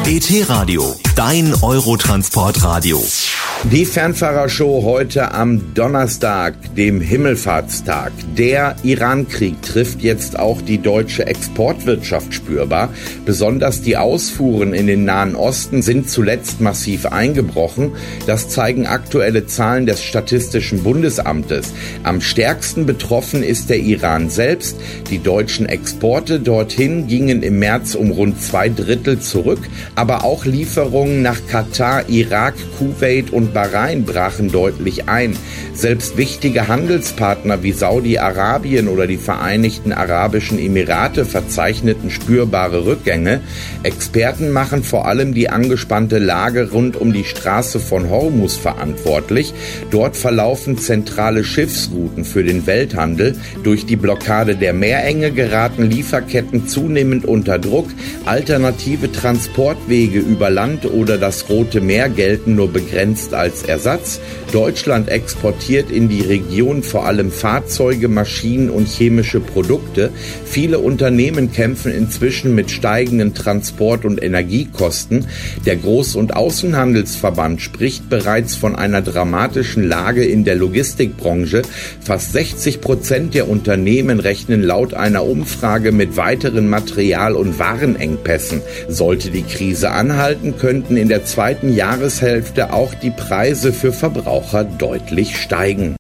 ET-Radio, dein Eurotransportradio. Die Fernfahrershow heute am Donnerstag, dem Himmelfahrtstag. Der Iran-Krieg trifft jetzt auch die deutsche Exportwirtschaft spürbar. Besonders die Ausfuhren in den Nahen Osten sind zuletzt massiv eingebrochen. Das zeigen aktuelle Zahlen des Statistischen Bundesamtes. Am stärksten betroffen ist der Iran selbst. Die deutschen Exporte dorthin gingen im März um rund 2/3 zurück. Aber auch Lieferungen nach Katar, Irak, Kuwait und Bahrain brachen deutlich ein. Selbst wichtige Handelspartner wie Saudi-Arabien oder die Vereinigten Arabischen Emirate verzeichneten spürbare Rückgänge. Experten machen vor allem die angespannte Lage rund um die Straße von Hormuz verantwortlich. Dort verlaufen zentrale Schiffsrouten für den Welthandel. Durch die Blockade der Meerenge geraten Lieferketten zunehmend unter Druck. Alternative Transportwege über Land oder das Rote Meer gelten nur begrenzt als Ersatz. Deutschland exportiert in die Region vor allem Fahrzeuge, Maschinen und chemische Produkte. Viele Unternehmen kämpfen inzwischen mit steigenden Transport- und Energiekosten. Der Groß- und Außenhandelsverband spricht bereits von einer dramatischen Lage in der Logistikbranche. Fast 60% der Unternehmen rechnen laut einer Umfrage mit weiteren Material- und Warenengpässen. Sollte die Krise anhalten, könnten in der zweiten Jahreshälfte auch die Preise für Verbraucher deutlich steigen.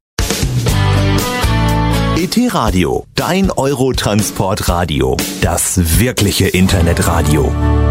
ET-Radio, dein Eurotransportradio. Das wirkliche Internetradio.